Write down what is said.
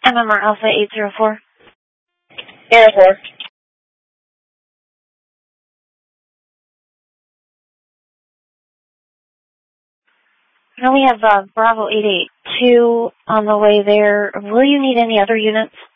MMR Alpha 804. Air 4. Now we have Bravo 882 on the way there. Will you need any other units?